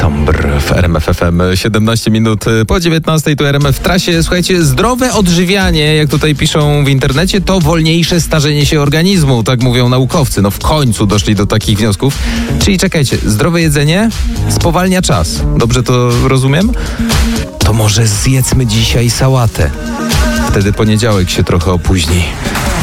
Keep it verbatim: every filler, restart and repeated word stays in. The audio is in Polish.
Sombre w R M F F M. siedemnaście minut po dziewiętnastej, tu R M F w trasie. Słuchajcie, zdrowe odżywianie, jak tutaj piszą w internecie, to wolniejsze starzenie się organizmu. Tak mówią naukowcy. No w końcu doszli do takich wniosków. Czyli czekajcie, zdrowe jedzenie spowalnia czas. Dobrze to rozumiem? To może zjedzmy dzisiaj sałatę. Wtedy poniedziałek się trochę opóźni.